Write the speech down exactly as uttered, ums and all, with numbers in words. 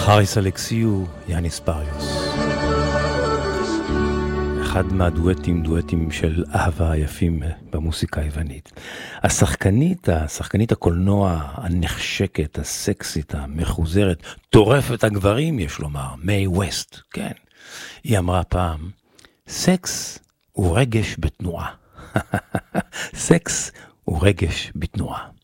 חריס אלכסיו, יאניס פריוס. אחד מהדואטים, דואטים של אהבה היפים במוסיקה היוונית. השחקנית, השחקנית הקולנוע הנחשקת, הסקסית, המחוזרת, טורפת הגברים, יש לומר, מיי ווסט, כן. היא אמרה פעם, סקס הוא רגש בתנועה. סקס הוא רגש בתנועה.